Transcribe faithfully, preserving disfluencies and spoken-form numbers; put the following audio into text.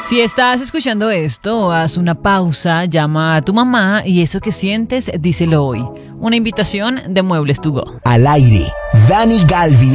Si estás escuchando esto, haz una pausa, llama a tu mamá y eso que sientes, díselo hoy. Una invitación de Muebles to Go. Al aire, Dani Galvis.